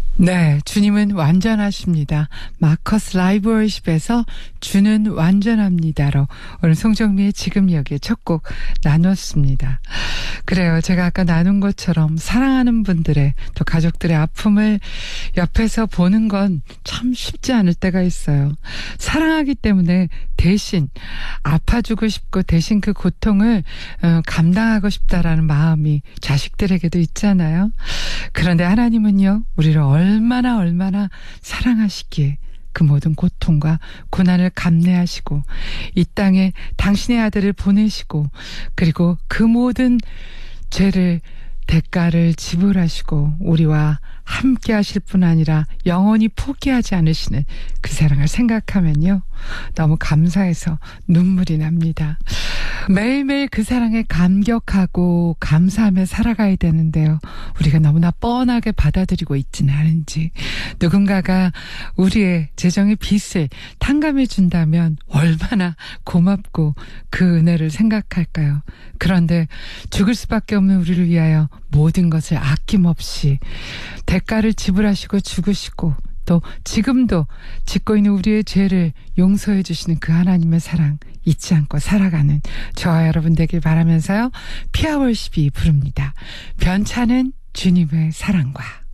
네, 주님은 완전하십니다. 마커스 라이브 월십에서 주는 완전합니다로 오늘 송정미의 지금 여기에 첫 곡 나눴습니다. 그래요. 제가 아까 나눈 것처럼 사랑하는 분들의 또 가족들의 아픔을 옆에서 보는 건 참 쉽지 않을 때가 있어요. 사랑하기 때문에 대신 아파주고 싶고 대신 그 고통을 감당하고 싶다라는 마음이 자식들에게도 있잖아요. 그런데 하나님은요, 우리를 얼마나 사랑하시기에 그 모든 고통과 고난을 감내하시고 이 땅에 당신의 아들을 보내시고 그리고 그 모든 죄를 대가를 지불하시고 우리와 함께 하실 뿐 아니라 영원히 포기하지 않으시는 그 사랑을 생각하면요, 너무 감사해서 눈물이 납니다. 매일매일 그 사랑에 감격하고 감사하며 살아가야 되는데요, 우리가 너무나 뻔하게 받아들이고 있지는 않은지, 누군가가 우리의 재정의 빚을 탕감해 준다면 얼마나 고맙고 그 은혜를 생각할까요? 그런데 죽을 수밖에 없는 우리를 위하여 모든 것을 아낌없이 대가를 지불하시고 죽으시고 또 지금도 짓고 있는 우리의 죄를 용서해 주시는 그 하나님의 사랑 잊지 않고 살아가는 저와 여러분 되길 바라면서요, 피아월십이 부릅니다. 변찮은 주님의 사랑과.